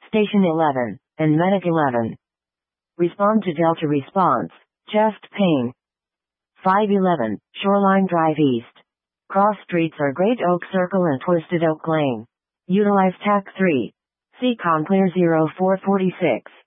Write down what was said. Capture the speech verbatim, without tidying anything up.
Station eleven, and Medic eleven. Respond to Delta response. Chest pain. five eleven, Shoreline Drive East. Cross streets are Great Oak Circle and Twisted Oak Lane. Utilize T A C three. C COM Clear zero four four six.